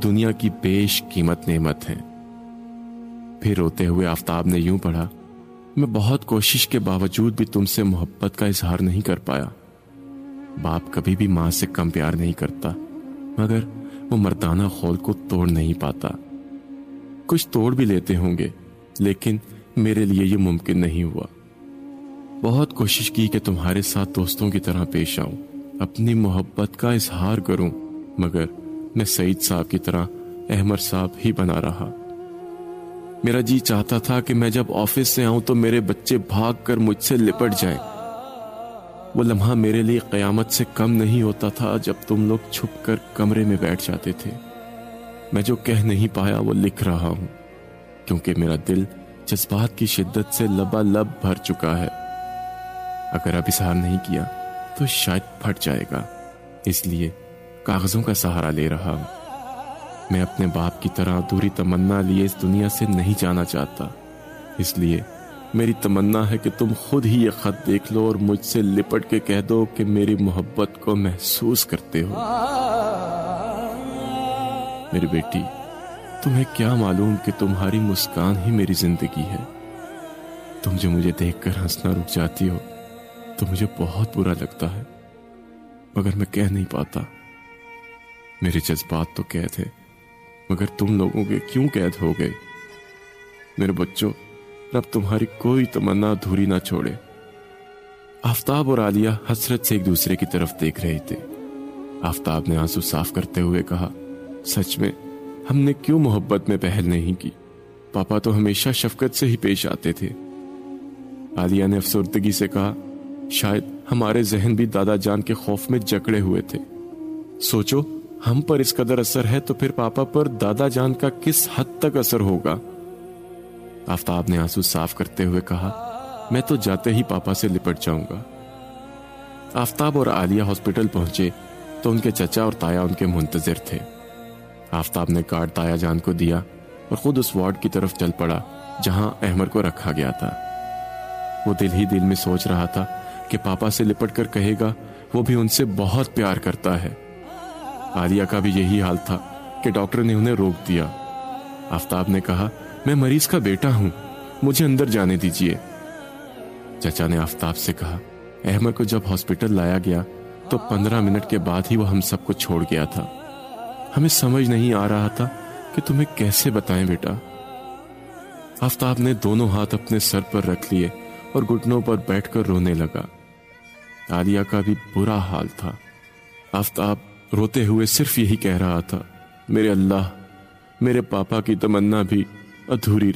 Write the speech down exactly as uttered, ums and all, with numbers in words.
दुनिया की बेश कीमत नेमत हैं। फिर रोते हुए आफताब ने यूं पढ़ा, मैं बहुत कोशिश के बावजूद भी तुमसे मोहब्बत का इजहार नहीं कर पाया। बाप कभी भी मां से कम प्यार नहीं करता, मगर वो मर्दाना खौल को तोड़ नहीं पाता। कुछ तोड़ भी लेते होंगे, लेकिन मेरे लिए ये मुमकिन नहीं हुआ। बहुत कोशिश की कि तुम्हारे साथ दोस्तों की तरह पेश आऊं, अपनी मोहब्बत का इजहार करूं, मगर मैं सईद साहब की तरह अहमद साहब ही बना रहा। मेरा जी चाहता था कि मैं जब ऑफिस से आऊं तो मेरे बच्चे भागकर मुझसे लिपट जाएं। वो लम्हा मेरे लिए कयामत से कम नहीं होता था जब तुम लोग छुपकर कमरे में बैठ जाते थे। मैं जो कह नहीं पाया वो लिख रहा हूं, क्योंकि मेरा दिल जज्बात की शिद्दत से लबालब भर चुका है। अगर अब इजहार नहीं किया तो शायद फट जाएगा, इसलिए कागजों का सहारा ले रहा हूं। मैं अपने बाप की तरह अधूरी तमन्ना लिए इस दुनिया से नहीं जाना चाहता, इसलिए मेरी तमन्ना है कि तुम खुद ही ये खत देख लो और मुझसे लिपट के कह दो कि मेरी मोहब्बत को महसूस करते हो। मेरी बेटी, तुम्हें क्या मालूम कि तुम्हारी मुस्कान ही मेरी जिंदगी है। तुम जो मुझे देखकर हंसना रुक जाती हो तो मुझे बहुत बुरा लगता है, मगर मैं कह नहीं पाता। मेरे जज्बात तो कैद है, मगर तुम लोगों के क्यों कैद हो गए? मेरे बच्चों, रब तुम्हारी कोई तमन्ना अधूरी ना छोड़े। आफताब और आलिया हसरत से एक दूसरे की तरफ देख रहे थे। आफताब ने आंसू साफ करते हुए कहा, सच में हमने क्यों मोहब्बत में पहल नहीं की? पापा तो हमेशा शफकत से ही पेश आते थे। आलिया ने अफसुर्दगी से कहा, शायद हमारे जहन भी दादा जान के खौफ में जकड़े हुए थे। सोचो, हम पर इस कदर असर है तो फिर पापा पर दादा जान का किस हद तक असर होगा? आफताब ने आंसू साफ करते हुए कहा, मैं तो जाते ही पापा से लिपट जाऊंगा। आफताब और आलिया हॉस्पिटल पहुंचे तो उनके चचा और ताया उनके मुंतजिर थे। आफताब ने कार्ड ताया जान को दिया और खुद उस वार्ड की तरफ चल पड़ा जहां अहमद को रखा गया था। वो दिल ही दिल में सोच रहा था कि पापा से लिपट कर कहेगा वो भी उनसे बहुत प्यार करता है। आलिया का भी यही हाल था कि डॉक्टर ने उन्हें रोक दिया। आफताब ने कहा, मैं मरीज का बेटा हूं, मुझे अंदर जाने दीजिए। चचा ने आफताब से कहा, अहमद को जब हॉस्पिटल लाया गया तो पंद्रह मिनट के बाद ही वो हम सबको छोड़ गया था। हमें समझ नहीं आ रहा था कि तुम्हें कैसे बताएं बेटा। आफताब ने दोनों हाथ अपने सर पर रख लिए और घुटनों पर बैठकर रोने लगा। आलिया का भी बुरा हाल था। आफताब रोते हुए सिर्फ यही कह रहा था, मेरे अल्लाह, मेरे पापा की तमन्ना भी अधूरी